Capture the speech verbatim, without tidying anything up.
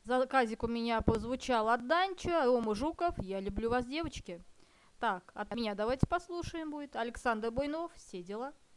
Заказик у меня прозвучал от Данча, Рома Жуков, я люблю вас, девочки. Так, от меня давайте послушаем будет. Александр Буйнов, все дела.